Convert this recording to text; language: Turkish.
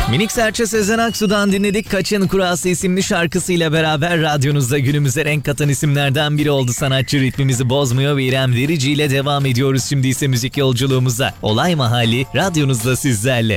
Minik Serçe Sezen Aksu'dan dinledik. Kaçın Kurası isimli şarkısıyla beraber radyonuzda günümüze renk katan isimlerden biri oldu. Sanatçı ritmimizi bozmuyor ve İrem Derici ile devam ediyoruz şimdi ise müzik yolculuğumuza. Olay Mahalli radyonuzda sizlerle.